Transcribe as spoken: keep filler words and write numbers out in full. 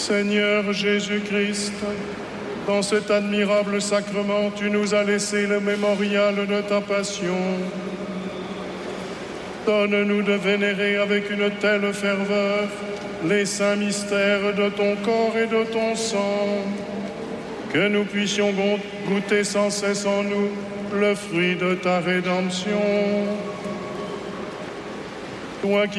Seigneur Jésus-Christ, dans cet admirable sacrement, tu nous as laissé le mémorial de ta passion. Donne-nous de vénérer avec une telle ferveur les saints mystères de ton corps et de ton sang, que nous puissions goûter sans cesse en nous le fruit de ta rédemption. Toi qui